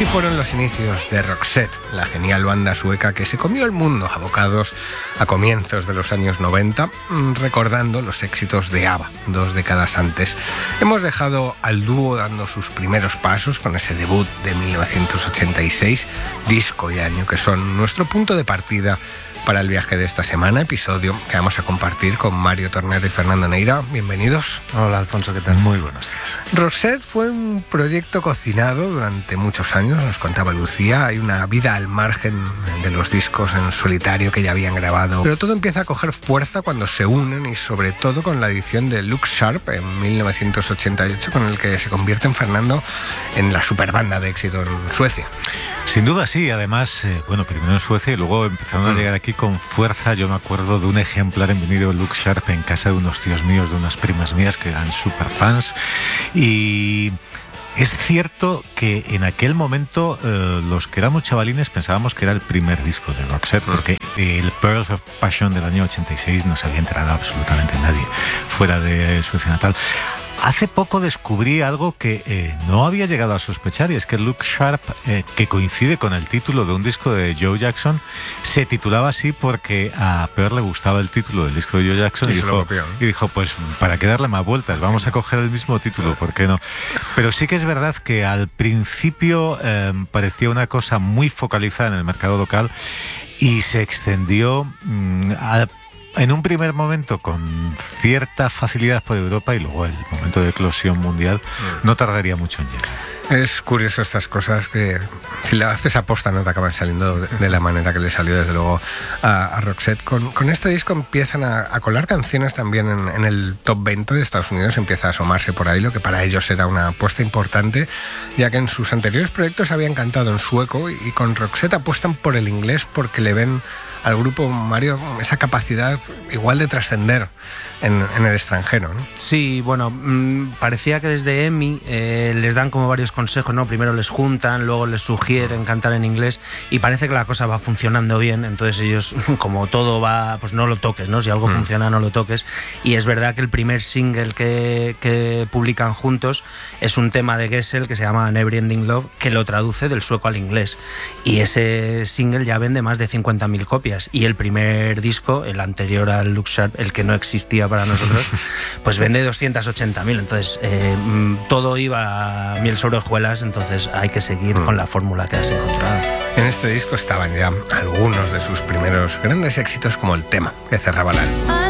Así fueron los inicios de Roxette, la genial banda sueca que se comió el mundo a bocados a comienzos de los años 90, recordando los éxitos de ABBA 2 décadas antes. Hemos dejado al dúo dando sus primeros pasos con ese debut de 1986, disco y año que son nuestro punto de partida para el viaje de esta semana, episodio que vamos a compartir con Mario Tornero y Fernando Neira. Bienvenidos. Hola Alfonso, ¿qué tal? Muy buenos días. Roxette fue un proyecto cocinado durante muchos años, nos contaba Lucía. Hay una vida al margen de los discos en solitario que ya habían grabado, pero todo empieza a coger fuerza cuando se unen y sobre todo con la edición de Look Sharp en 1988, con el que se convierte en Fernando en la superbanda de éxito en Suecia. Sin duda sí, además, primero en Suecia y luego empezaron a llegar aquí con fuerza. Yo me acuerdo de un ejemplar en vinilo Look Sharp en casa de unos tíos míos, de unas primas mías que eran súper fans. Y es cierto que en aquel momento los que éramos chavalines pensábamos que era el primer disco de Roxette, porque el Pearls of Passion del año 86 no se había enterado absolutamente nadie fuera de Suecia natal. Hace poco descubrí algo que no había llegado a sospechar, y es que Look Sharp, que coincide con el título de un disco de Joe Jackson, se titulaba así porque a Pearl le gustaba el título del disco de Joe Jackson y dijo, pues para qué darle más vueltas, vamos a coger el mismo título, ¿por qué no? Pero sí que es verdad que al principio parecía una cosa muy focalizada en el mercado local y se extendió en un primer momento con cierta facilidad por Europa y luego el momento de eclosión mundial no tardaría mucho en llegar. Es curioso estas cosas que si la haces aposta no te acaban saliendo de la manera que le salió desde luego a Roxette. Con este disco empiezan a colar canciones también en el top 20 de Estados Unidos, empieza a asomarse por ahí, lo que para ellos era una apuesta importante, ya que en sus anteriores proyectos habían cantado en sueco y con Roxette apuestan por el inglés porque le ven al grupo, Mario, esa capacidad igual de trascender en el extranjero, ¿no? Sí, bueno, parecía que desde EMI les dan como varios consejos, ¿no? Primero les juntan, luego les sugieren cantar en inglés y parece que la cosa va funcionando bien, entonces ellos, como todo va, pues no lo toques, ¿no? Si algo funciona, no lo toques. Y es verdad que el primer single que publican juntos es un tema de Gessel que se llama Never Ending Love, que lo traduce del sueco al inglés. Y ese single ya vende más de 50.000 copias. Y el primer disco, el anterior al Look Sharp, el que no existía para nosotros, pues vende 280.000. Entonces todo iba a miel sobre hojuelas, entonces hay que seguir con la fórmula que has encontrado. En este disco estaban ya algunos de sus primeros grandes éxitos, como el tema que cerraba el álbum.